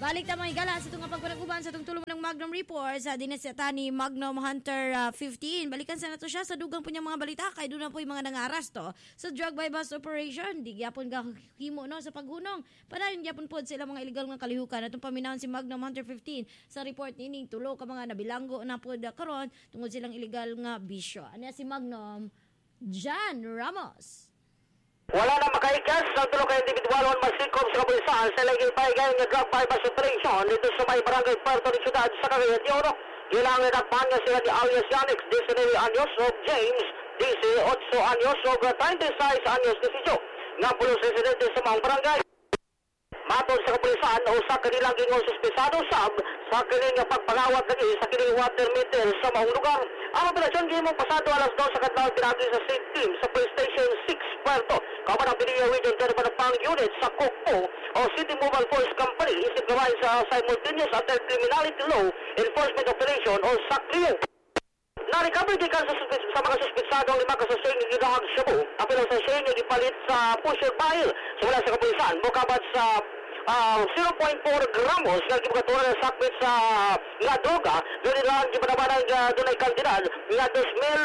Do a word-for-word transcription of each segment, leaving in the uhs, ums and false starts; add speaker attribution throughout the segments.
Speaker 1: Balik ta mga higala sa itong pagpanaguban sa itong tulong ng Magnum Report sa dineseta ni Magnum Hunter uh, fifteen. Balikan sa nato siya sa dugang po niyang mga balita kay doon na po yung mga nangaras to sa drug by bus operation. Di gyapon ga himo no sa paghunong. Padayon gyapon pod sila mga illegal nga kalihukan. Atong paminawon si Magnum Hunter fifteen sa report nining tulo ka mga nabilanggo na pod karon tungod silang illegal nga bisyo. Ano si Magnum John Ramos.
Speaker 2: Wala na makaikas sa tulo ka individual on masikom sa kapulisan sa laging paigay ng drug bypass operation dito sa may barangay Puerto de Ciudad sa Cagayan de Oro. Kailangan nakpan nga sila ni alias Yannick, nineteen anyos, o James, eighteen anyos, o twenty-six anyos, desisyo. Nga pulos residente sa mga barangay. Matod sa kapulisan, usa kanilang gingong suspisado sab sa kanilang pagpangawat lagi sa kanilang water meter sa maong lugar. Ang operasyon gimong pasado alas dos sa kadlaw pinagi sa state team sa Police Station six Puerto. Kaman ang Pinilla Region Terpanapang Unit sa Kokpo o City Mobile Force Company isip gawin sa Simultaneous Anti-Criminality Law Enforcement Operation o S A C L I O. Na-recover di ka sa, sa mga suspisadong lima kasasayang ng gidahag Shabu. Apelo sa siyang yung ipalit sa pusher pile. Sumula sa kapulisan, bukabat sa uh, zero point four gramos na gibukaturan na sakbit sa nga droga. Doon lang gipanabanan nga doon ay kantidad nga two mil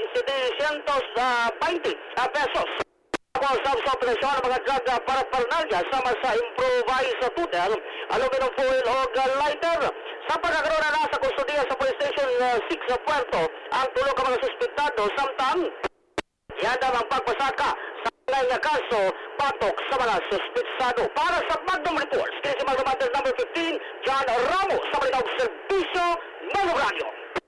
Speaker 2: twenty pesos. Ako sa operasyon ng mga drug para parnalya sama sa improvised tutor, aluminum foil o lighter. Sa pagkakaroon na nasa kustudiya sa Police Station six sa Puerto, ang tulong ka mga suspitado samtang yada ang pagpasaka sa nga kaso patok sa mga suspitsado. Para sa Magnum Reports, kaya si Magnum Hunters number fifteen, John Ramos sa mga serbisyo ng radyo.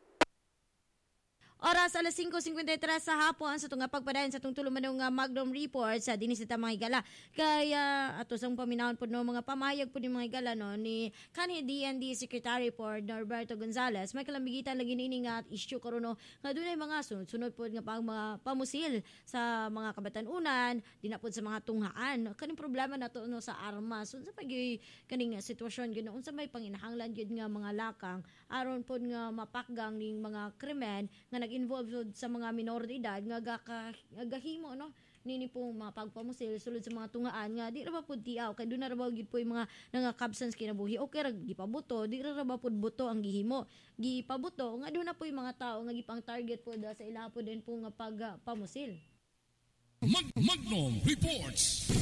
Speaker 1: Oras alas five fifty-three sa hapon sa tunga pagpadayon sa tungtulo manong uh, Magnum Report sa dinisita mga higala. Kaya ato sang paminawon po no mga pamayag po ni mga higala no ni kanhi D N D Secretary for Norberto Gonzales. May kalambigitan lagi nini nga issue karon no nga dunay mga sunod-sunod po nga pang mga pamusil sa mga kabatanunan, di na po sa mga tunghaan. Kaning problema nato no sa armas. Unsa pa gyud kaning sitwasyon gyud unsa may panginahanglan gyud nga mga lakang aron po nga mapakgang ning mga krimen nga involved sa mga minor de edad nga gaka gahimo no nini pong mga pagpamusil sulod sa mga tungaan nga di ra ba pud tiaw kay dunay ra ba gid po yung mga nangakabsans kinabuhi okay ra gipabuto di ra ba pud buto ang gihimo gipabuto nga doon na po yung mga tao nga gipang target po da sa ilaha po din po nga pagpamusil.
Speaker 3: Mag- Magnum Reports.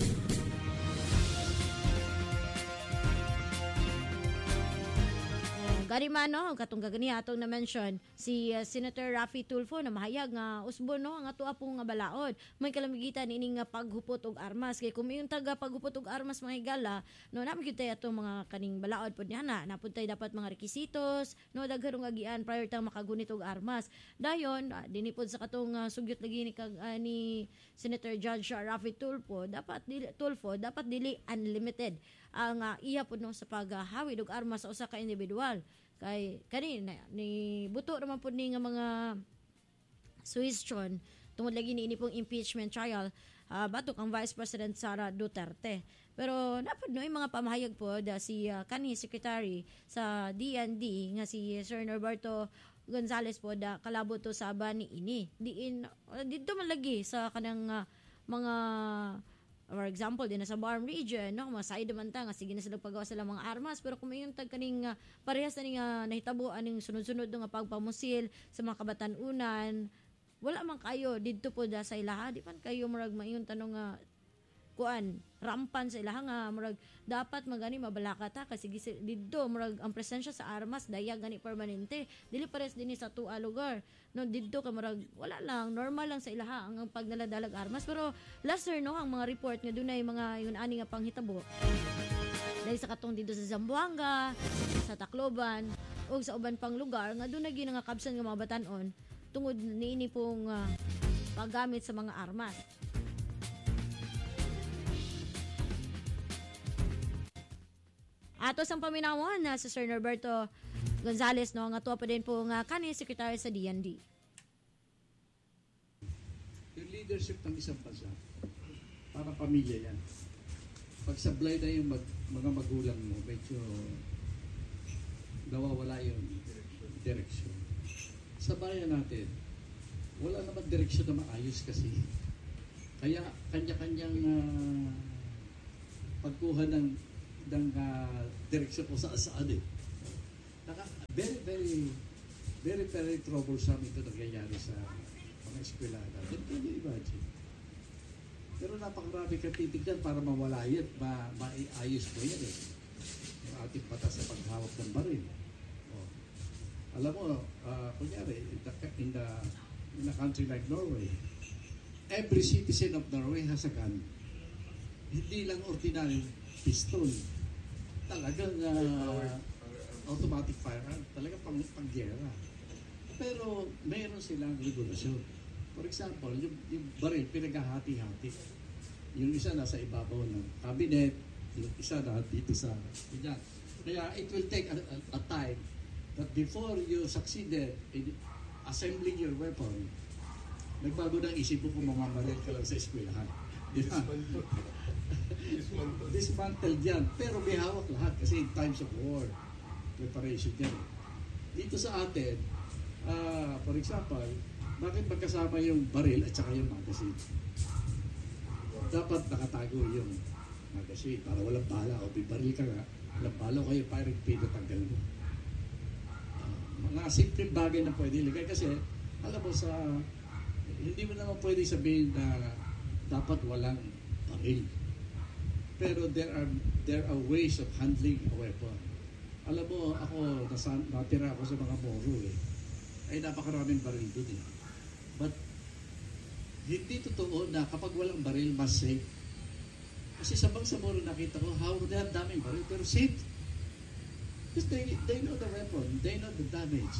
Speaker 1: Gari man no, katong gagani atong na-mention si uh, Senator Raffy Tulfo na mahayag nga usbon no, nga tuwa po nga balaod. May kalamigitan ini nga paghupot og armas. Kay kung yung taga paghupot og armas mga higala, no, naman kita atong mga kaning balaod pod niya na. Napuntay dapat mga rekisitos, no, dagharong agian prior tang makagunit og armas. Dayon, uh, dinipod sa katong uh, sugyot lagi ni, kag, uh, ni Senator Judge uh, Raffy Tulfo, dapat dili, Tulfo, dapat dili unlimited ang uh, iya pod no sa paghawid og armas sa usa ka individual. Kay kanina ni buto naman po ni nga mga suhestyon tungod lagi ni ini pong impeachment trial uh, batok ang Vice President Sara Duterte. Pero napod no yung mga pamahayag po da si uh, kanhi secretary sa D N D nga si Sir Norberto Gonzales po da kalabo to sa bani ini. Diin uh, dito man lagi sa kanang uh, mga for example, din na sa Barm region, no, masay naman ta nga sige na sila paggawa sila mga armas pero kung yung tag kaning uh, parehas na ning uh, nahitabo aning sunod-sunod nga pagpamusil sa mga kabatanunan, wala man kayo didto po da sa ilaha, di man kayo murag mayon tanong nga uh, kuan rampan sa ilaha nga murag dapat magani mabalaka ta kasi didto murag ang presensya sa armas daya gani permanente dili pares dinhi sa tuwa lugar no didto ka murag wala lang normal lang sa ilaha ang pagnaladalag armas pero lesser no ang mga report nga dunay mga yun ani nga panghitabo dahil sa katong dito sa Zamboanga sa Tacloban o sa uban pang lugar nga dunay gyud nga kabsan nga mga batan-on tungod niini pong uh, paggamit sa mga armas. Ato sang paminawon na si Sir Norberto Gonzales no nga tuwa pa din po nga kanhi secretary sa D N D.
Speaker 4: Yung leadership ng isang bansa para pamilya yan. Pag sablay na yung mag, mga magulang mo, medyo nawawala yung direksyon. Sa bayan natin, wala naman direksyon na maayos kasi. Kaya kanya-kanyang uh, pagkuha ng ng uh, direksyon kung saan saan eh. Naka, very, very, very, very troublesome ito nangyayari sa mga eskwelahan natin. Can you imagine? Pero napakarami kang titignan para mawala yan, ma maiayos mo yan eh. Yung ating batas sa paghawak ng baril. Oh. Alam mo, uh, kunyari, in the, in, the, in a country like Norway, every citizen of Norway has a gun. Hindi lang ordinary pistol. Talagang uh, automatic firearm. Talagang pang, pang-gera. Pero mayroon silang regulasyon. For example, yung, yung baril, pinaghahati-hati. Yung isa nasa ibabaw ng cabinet, yung isa na dito sa ganyan. Kaya it will take a, a, a time that before you succeeded in assembling your weapon, nagbago ng isip mo kung mamamaril ka lang sa eskwelahan. Di ba? Dismantled yan. Pero may hawak lahat kasi in times of war, preparation yan. Dito sa atin, uh, for example, bakit magkasama yung baril at saka yung magazine? Dapat nakatago yung magazine para walang bala o bibaril ka nga, walang bala o kayo pirate pin na tanggal mo. Uh, mga simple bagay na pwede ilagay kasi alam mo sa hindi mo naman pwede sabihin na dapat walang baril. Pero there are there are ways of handling a weapon. Alam mo, ako nasa, natira ako sa mga Moro eh. Ay napakaraming baril doon eh. But, hindi totoo na kapag walang baril, mas safe. Kasi sa Bangsamoro nakita ko, how they have daming baril, pero safe. Because they, they know the weapon, they know the damage.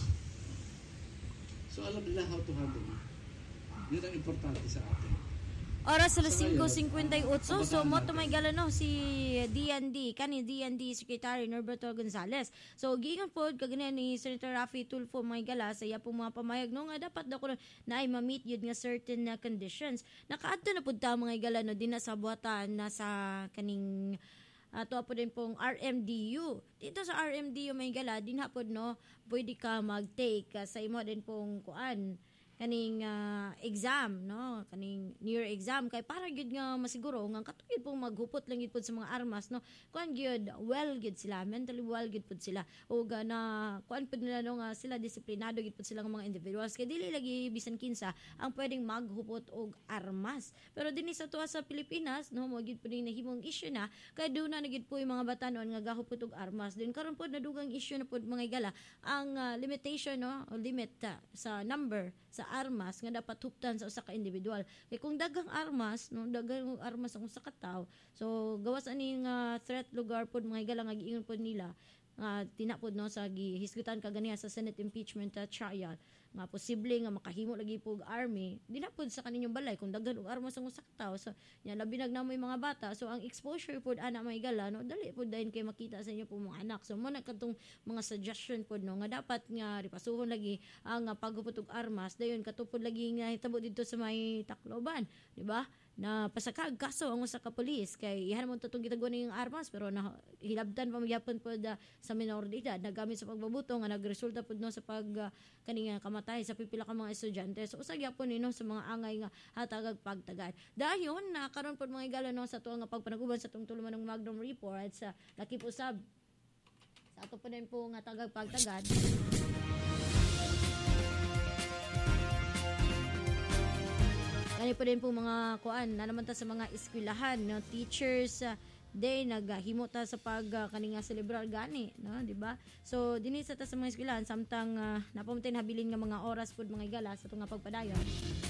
Speaker 4: So alam nila how to handle it. Yun ang importante sa atin.
Speaker 1: Oras alas five fifty-eight. So, moto may galano si D N D, kani D N D Secretary Norberto Gonzales. So, giingon po, kaganan ni Senator Raffy Tulfo may gala sa iya pong mga pamayag no, nga dapat daw ko na ay ma-meet yun nga certain uh, conditions. Nakaadto na po ta mga galano din na sa buhatan na sa kaning ato uh, po din pong R M D U. Dito sa R M D U may gala, din hapod no, pwede ka mag-take uh, sa imo din pong kuan kaning uh, exam no kaning near exam kay para gyud nga masiguro nga katugid pong maghupot lang gyud pud sa mga armas no kuan gyud well gyud sila mentally well gyud pud sila ug uh, na kuan pud nila no nga sila disiplinado gyud pud sila nga mga individuals kay dili lagi bisan kinsa ang pwedeng maghupot og armas pero dinhi sa tuwa sa Pilipinas no mo gyud pud nahimong issue na kay do na gyud po yung mga batanon nga gahupot og armas din karon pud nadugang issue na pud mga igala ang uh, limitation no o limit uh, sa number sa armas nga dapat huptan sa usa ka individual. Kay kung daghang armas, no, daghang armas ang usa ka tawo, so gawas ani nga threat lugar pod mga higala nga giingon pod nila nga uh, tinapod no sa gihisgutan kaganiya sa Senate impeachment uh, trial nga posible nga makahimo lagi pug army dinapod sa kaninyong balay kung daghan og armas ang usa ka tawo so nya labi nagnamoy mga bata so ang exposure pod ana may gala no dali pod dayon kay makita sa inyo po mga anak so mo na kadtong mga suggestion pod no nga dapat nga ripasuhon lagi ang uh, paghupot og armas dayon katupod lagi nga hitabo dito sa may Tacloban di ba na pasakag kaso ang usa ka pulis kay ihan mo tutong gitaguan ning armas pero na hilabtan pa magyapon pod uh, sa minor de edad nagamit sa pagbabuto nga nagresulta pod no sa pag uh, kani nga kamatay sa pipila ka mga estudyante so usa gyapon nino sa mga angay nga hatagag pagtagad dayon na karon pod mga igala no sa tuwa nga pagpanaguban sa tong tuluman ng Magnum Report sa lakip usab sa ato pa din po nga tagag pagtagad. Kani po din po mga kuan na naman ta sa mga eskwelahan no teachers uh, day naghimo ta sa pag uh, kani nga celebrar gani no di ba so dinhi sa ta sa mga eskwelahan samtang uh, napamutay habilin nga mga oras pud mga igala sa tunga pagpadayon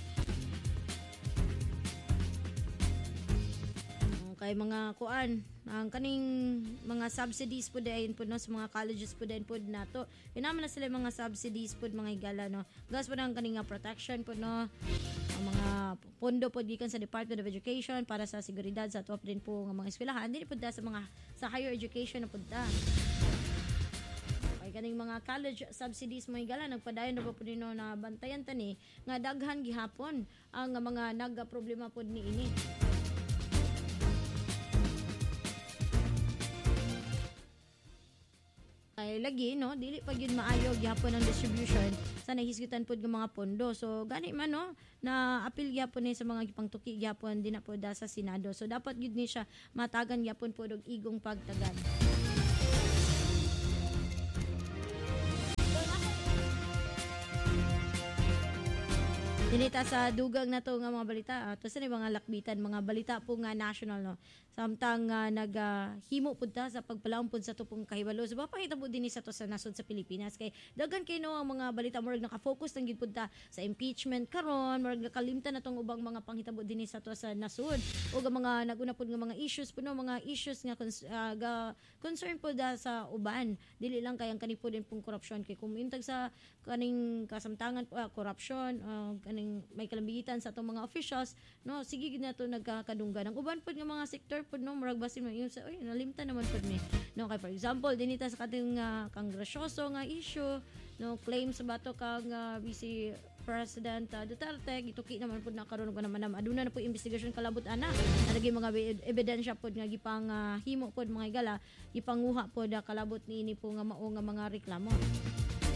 Speaker 1: kay mga kuan ang kaning mga subsidies pud ayon pud no sa mga colleges pud ayon pud nato inaman na sila mga subsidies pud mga igala no gas pud ang kaning nga protection pud no ang mga pondo pud gikan sa Department of Education para sa seguridad sa top din po nga mga eskwelahan dili pud sa mga sa higher education na pud ta kay kaning mga college subsidies mga igala nagpadayon na pud no na bantayan tani nga daghan gihapon ang mga nagga-problema pud ni ini. ay lagi no dili pa gyud maayo gyapon ang distribution sa nahisgutan pud ng mga pondo. So gani man no na apil gyapon ni sa mga gipangtuki gyapon din na pud sa Senado. So dapat gyud ni siya matagan gyapon pud og igong pagtagan. Dinita sa dugang na to nga mga balita. Ito sa mga lakbitan, mga balita po nga national no. Samtang uh, naghimo uh, pud ta sa pagpalaom pud sa tupong kahibalo. So mapakita po din sa to sa nasod sa Pilipinas kay daghan kay no ang mga balita murag naka-focus lang gid pud ta sa impeachment karon, murag nakalimtan na tong ubang mga panghitabo din sa to sa nasod. O ang mga naguna pud nga mga issues puno mga issues nga cons- uh, ga, concern pud sa uban. Dili lang kay ang kani pud din pong korupsyon kay kung intag sa kaning kasamtangan uh, korupsyon uh, kaning may kalambigitan sa atong mga officials no sige gid nato nagkakadunggan ang uban pud nga mga sektor pud no murag basin man yun sa oy nalimtan naman pud ni no kay for example dinita sa kating uh, kongresyoso nga issue no claim sa bato kang uh, Vice President uh, Duterte gituki naman pud na karon ko naman aduna na po investigasyon kalabot ana nalagi mga ebidensya pud nga gipang uh, himo pud mga igala gipanguha pud uh, kalabot niini po nga mao nga mga reklamo.